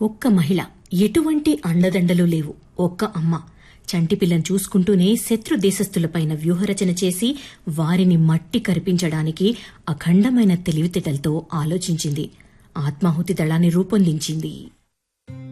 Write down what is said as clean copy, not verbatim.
ఒక్క మహిళ, ఎటువంటి అండదండలు లేవు. ఒక్క అమ్మ చంటిపిల్లను చూసుకుంటూనే శత్రు దేశస్థులపైన వ్యూహరచన చేసి వారిని మట్టి కరిపించడానికి అఖండమైన తెలివితేటలతో ఆలోచించింది. ఆత్మాహుతి దళాన్ని రూపొందించింది.